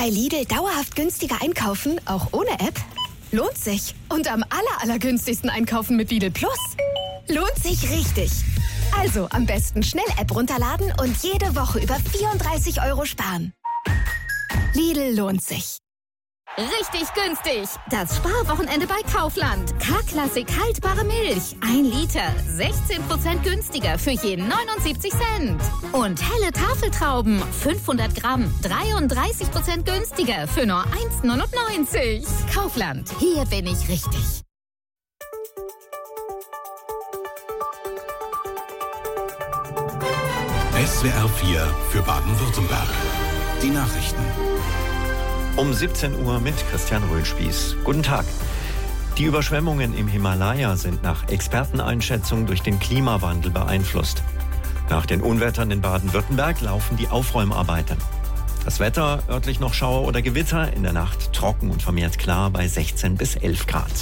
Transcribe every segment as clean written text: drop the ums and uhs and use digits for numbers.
Bei Lidl dauerhaft günstiger einkaufen, auch ohne App? Lohnt sich. Und am allergünstigsten einkaufen mit Lidl Plus? Lohnt sich richtig. Also am besten schnell App runterladen und jede Woche über 34 € sparen. Lidl lohnt sich. Richtig günstig. Das Sparwochenende bei Kaufland. K-Klassik haltbare Milch. 1 Liter. 16% günstiger für jeden 79 Cent. Und helle Tafeltrauben. 500 Gramm. 33% günstiger für nur 1,99. Kaufland. Hier bin ich richtig. SWR 4 für Baden-Württemberg. Die Nachrichten. Um 17 Uhr mit Christian Röhlspieß. Guten Tag. Die Überschwemmungen im Himalaya sind nach Experteneinschätzung durch den Klimawandel beeinflusst. Nach den Unwettern in Baden-Württemberg laufen die Aufräumarbeiten. Das Wetter, örtlich noch Schauer oder Gewitter, in der Nacht trocken und vermehrt klar bei 16 bis 11 Grad.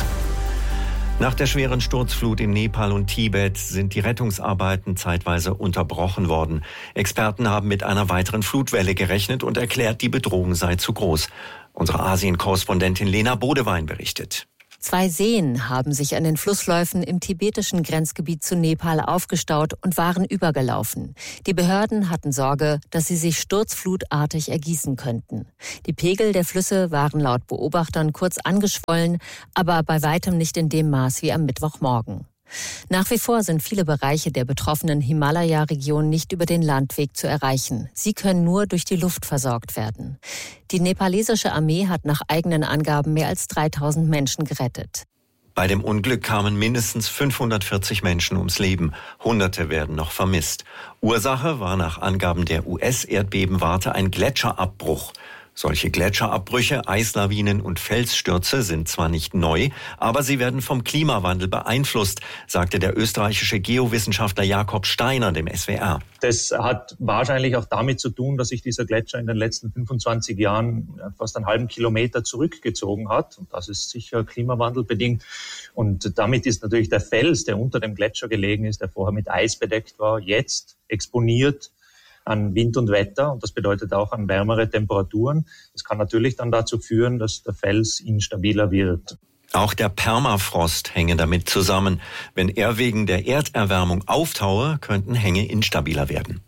Nach der schweren Sturzflut in Nepal und Tibet sind die Rettungsarbeiten zeitweise unterbrochen worden. Experten haben mit einer weiteren Flutwelle gerechnet und erklärt, die Bedrohung sei zu groß. Unsere Asien-Korrespondentin Lena Bodewein berichtet. 2 Seen haben sich an den Flussläufen im tibetischen Grenzgebiet zu Nepal aufgestaut und waren übergelaufen. Die Behörden hatten Sorge, dass sie sich sturzflutartig ergießen könnten. Die Pegel der Flüsse waren laut Beobachtern kurz angeschwollen, aber bei weitem nicht in dem Maß wie am Mittwochmorgen. Nach wie vor sind viele Bereiche der betroffenen Himalaya-Region nicht über den Landweg zu erreichen. Sie können nur durch die Luft versorgt werden. Die nepalesische Armee hat nach eigenen Angaben mehr als 3000 Menschen gerettet. Bei dem Unglück kamen mindestens 540 Menschen ums Leben. Hunderte werden noch vermisst. Ursache war nach Angaben der US-Erdbebenwarte ein Gletscherabbruch. Solche Gletscherabbrüche, Eislawinen und Felsstürze sind zwar nicht neu, aber sie werden vom Klimawandel beeinflusst, sagte der österreichische Geowissenschaftler Jakob Steiner dem SWR. Das hat wahrscheinlich auch damit zu tun, dass sich dieser Gletscher in den letzten 25 Jahren fast einen halben Kilometer zurückgezogen hat. Und das ist sicher klimawandelbedingt. Und damit ist natürlich der Fels, der unter dem Gletscher gelegen ist, der vorher mit Eis bedeckt war, jetzt exponiert an Wind und Wetter, und das bedeutet auch an wärmere Temperaturen. Das kann natürlich dann dazu führen, dass der Fels instabiler wird. Auch der Permafrost hänge damit zusammen. Wenn er wegen der Erderwärmung auftaue, könnten Hänge instabiler werden.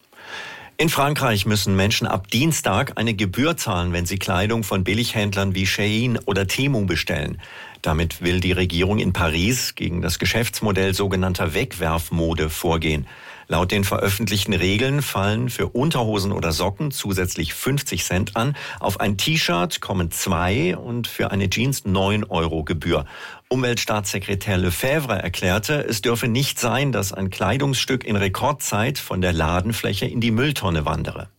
In Frankreich müssen Menschen ab Dienstag eine Gebühr zahlen, wenn sie Kleidung von Billighändlern wie Shein oder Temu bestellen. Damit will die Regierung in Paris gegen das Geschäftsmodell sogenannter Wegwerfmode vorgehen. Laut den veröffentlichten Regeln fallen für Unterhosen oder Socken zusätzlich 50 Cent an. Auf ein T-Shirt kommen 2 und für eine Jeans 9 € Gebühr. Umweltstaatssekretär Lefebvre erklärte, es dürfe nicht sein, dass ein Kleidungsstück in Rekordzeit von der Ladenfläche in die Mülltonne wandere.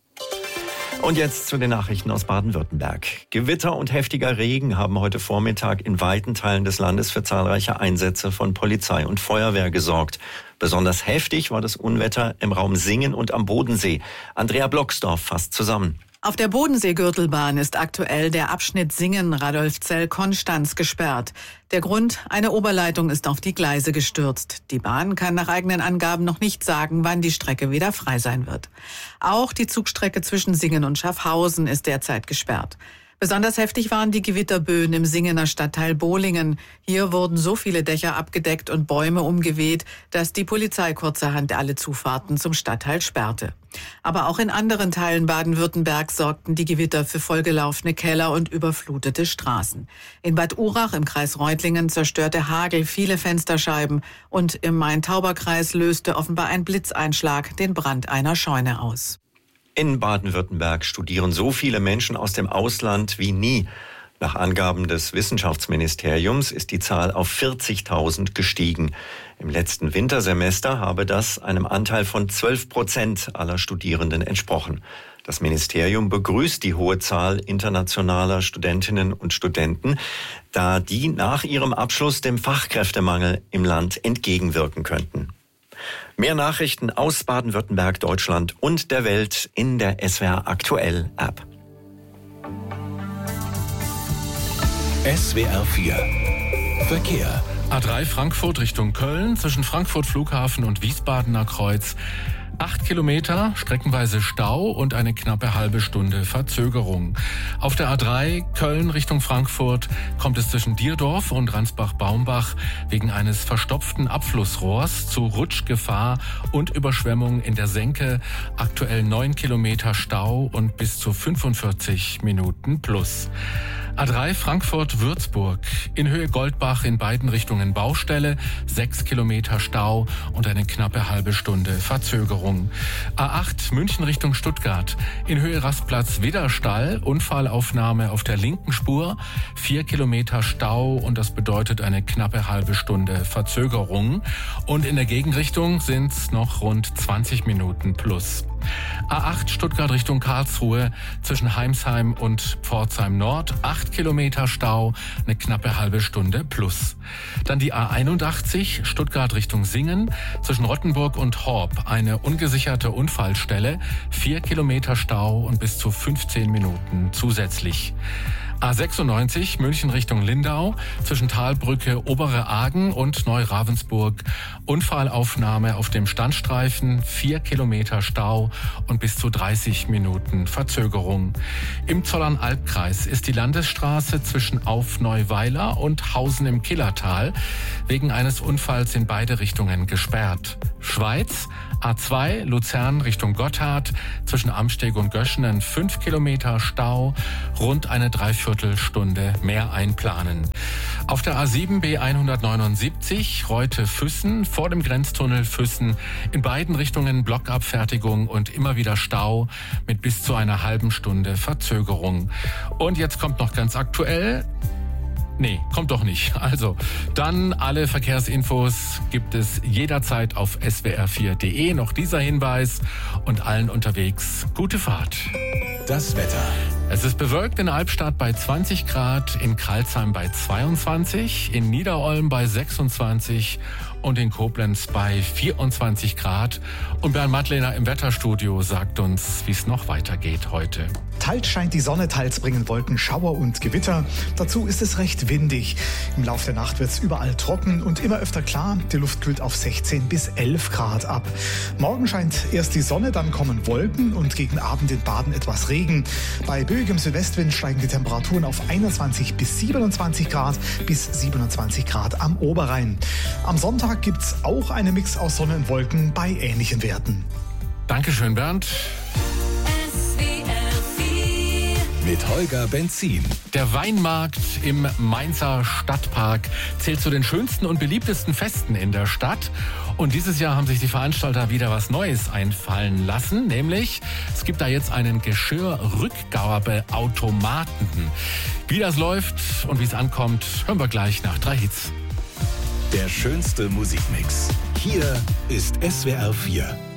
Und jetzt zu den Nachrichten aus Baden-Württemberg. Gewitter und heftiger Regen haben heute Vormittag in weiten Teilen des Landes für zahlreiche Einsätze von Polizei und Feuerwehr gesorgt. Besonders heftig war das Unwetter im Raum Singen und am Bodensee. Andrea Blocksdorf fasst zusammen. Auf der Bodensee-Gürtelbahn ist aktuell der Abschnitt Singen-Radolfzell-Konstanz gesperrt. Der Grund: eine Oberleitung ist auf die Gleise gestürzt. Die Bahn kann nach eigenen Angaben noch nicht sagen, wann die Strecke wieder frei sein wird. Auch die Zugstrecke zwischen Singen und Schaffhausen ist derzeit gesperrt. Besonders heftig waren die Gewitterböen im Singener Stadtteil Bohlingen. Hier wurden so viele Dächer abgedeckt und Bäume umgeweht, dass die Polizei kurzerhand alle Zufahrten zum Stadtteil sperrte. Aber auch in anderen Teilen Baden-Württembergs sorgten die Gewitter für vollgelaufene Keller und überflutete Straßen. In Bad Urach im Kreis Reutlingen zerstörte Hagel viele Fensterscheiben und im Main-Tauber-Kreis löste offenbar ein Blitzeinschlag den Brand einer Scheune aus. In Baden-Württemberg studieren so viele Menschen aus dem Ausland wie nie. Nach Angaben des Wissenschaftsministeriums ist die Zahl auf 40.000 gestiegen. Im letzten Wintersemester habe das einem Anteil von 12% aller Studierenden entsprochen. Das Ministerium begrüßt die hohe Zahl internationaler Studentinnen und Studenten, da die nach ihrem Abschluss dem Fachkräftemangel im Land entgegenwirken könnten. Mehr Nachrichten aus Baden-Württemberg, Deutschland und der Welt in der SWR Aktuell App. SWR 4 Verkehr. A3 Frankfurt Richtung Köln zwischen Frankfurt Flughafen und Wiesbadener Kreuz. 8 Kilometer, streckenweise Stau und eine knappe halbe Stunde Verzögerung. Auf der A3 Köln Richtung Frankfurt kommt es zwischen Dierdorf und Ransbach-Baumbach wegen eines verstopften Abflussrohrs zu Rutschgefahr und Überschwemmung in der Senke. Aktuell 9 Kilometer Stau und bis zu 45 Minuten plus. A3 Frankfurt-Würzburg. In Höhe Goldbach in beiden Richtungen Baustelle, 6 Kilometer Stau und eine knappe halbe Stunde Verzögerung. A8 München Richtung Stuttgart. In Höhe Rastplatz Widderstall, Unfallaufnahme auf der linken Spur, 4 Kilometer Stau und das bedeutet eine knappe halbe Stunde Verzögerung. Und in der Gegenrichtung sind es noch rund 20 Minuten plus. A8 Stuttgart Richtung Karlsruhe zwischen Heimsheim und Pforzheim Nord, 8 Kilometer Stau, eine knappe halbe Stunde plus. Dann die A81 Stuttgart Richtung Singen zwischen Rottenburg und Horb, eine ungesicherte Unfallstelle, 4 Kilometer Stau und bis zu 15 Minuten zusätzlich. A96 München Richtung Lindau zwischen Talbrücke Obere Agen und Neu-Ravensburg. Unfallaufnahme auf dem Standstreifen, 4 Kilometer Stau und bis zu 30 Minuten Verzögerung. Im Zollernalbkreis ist die Landesstraße zwischen Auf-Neuweiler und Hausen im Killertal wegen eines Unfalls in beide Richtungen gesperrt. Schweiz, A2 Luzern Richtung Gotthard zwischen Amsteg und Göschenen 5 Kilometer Stau, rund eine Dreiviertelstunde mehr einplanen. Auf der A7 B179 Reute-Füssen vor dem Grenztunnel Füssen in beiden Richtungen Blockabfertigung und immer wieder Stau mit bis zu einer halben Stunde Verzögerung. Und jetzt kommt noch ganz aktuell. Nee, kommt doch nicht. Also, dann alle Verkehrsinfos gibt es jederzeit auf swr4.de. Noch dieser Hinweis und allen unterwegs gute Fahrt. Das Wetter. Es ist bewölkt in Albstadt bei 20 Grad, in Crailsheim bei 22, in Niederolm bei 26 und in Koblenz bei 24 Grad. Und Bernd Madlener im Wetterstudio sagt uns, wie es noch weitergeht heute. Teils scheint die Sonne, teils bringen Wolken Schauer und Gewitter. Dazu ist es recht windig. Im Laufe der Nacht wird es überall trocken und immer öfter klar. Die Luft kühlt auf 16 bis 11 Grad ab. Morgen scheint erst die Sonne, dann kommen Wolken und gegen Abend in Baden etwas Regen. Bei böigem Südwestwind steigen die Temperaturen auf 21 bis 27 Grad bis 27 Grad am Oberrhein. Am Sonntag gibt es auch einen Mix aus Sonne und Wolken bei ähnlichen Werten. Dankeschön, Bernd. Mit Holger Benzin. Der Weinmarkt im Mainzer Stadtpark zählt zu den schönsten und beliebtesten Festen in der Stadt. Und dieses Jahr haben sich die Veranstalter wieder was Neues einfallen lassen. Nämlich, es gibt da jetzt einen Geschirrrückgabeautomaten. Wie das läuft und wie es ankommt, hören wir gleich nach 3 Hits. Der schönste Musikmix. Hier ist SWR 4.